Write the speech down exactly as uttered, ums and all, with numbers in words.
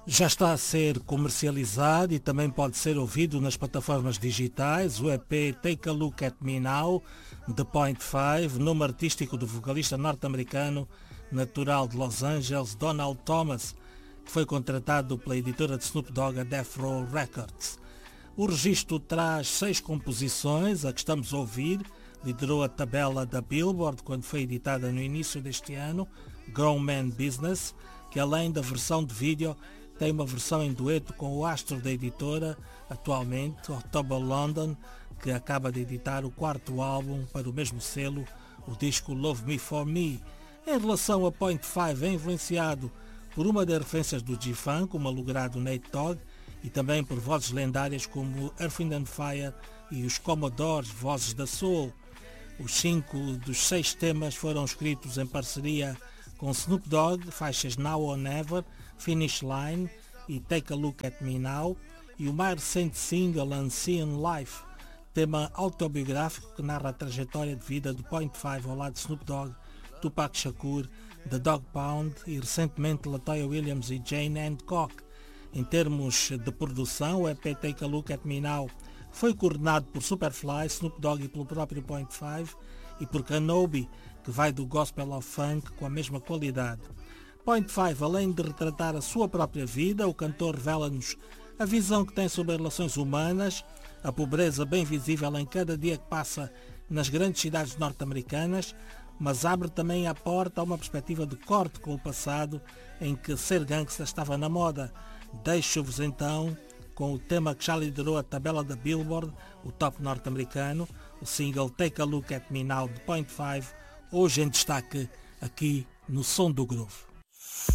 Já está a ser comercializado e também pode ser ouvido nas plataformas digitais o E P Take a Look at Me Now, de Point Five, nome artístico do vocalista norte-americano natural de Los Angeles, Donald Thomas, que foi contratado pela editora de Snoop Dogg, a Death Row Records. O registro traz seis composições, a que estamos a ouvir, liderou a tabela da Billboard quando foi editada no início deste ano, Grown Man Business, que além da versão de vídeo, tem uma versão em dueto com o astro da editora, atualmente, October London, que acaba de editar o quarto álbum para o mesmo selo, o disco Love Me For Me. Em relação a Point Five, é influenciado por uma das referências do G-Funk, como malogrado Nate Dogg, e também por vozes lendárias como Earth, Wind and Fire e os Commodores, vozes da Soul. Os cinco dos seis temas foram escritos em parceria com Snoop Dogg, faixas Now or Never, Finish Line e Take a Look at Me Now, e o mais recente single Unseen Life, tema autobiográfico que narra a trajetória de vida do Point Five ao lado de Snoop Dogg, Tupac Shakur, The Dogg Pound e recentemente Latoya Williams e Jane Hancock. Em termos de produção, o E P Take a Look at Me Now foi coordenado por Superfly, Snoop Dogg e pelo próprio Point Five e por Kenobi, que vai do gospel ao funk com a mesma qualidade. Point Five, além de retratar a sua própria vida, o cantor revela-nos a visão que tem sobre as relações humanas, a pobreza bem visível em cada dia que passa nas grandes cidades norte-americanas, mas abre também a porta a uma perspectiva de corte com o passado em que ser gangsta estava na moda. Deixo-vos então com o tema que já liderou a tabela da Billboard, o top norte-americano, o single Take a Look at Me Now de Point Five, hoje em destaque aqui no Som do Groove.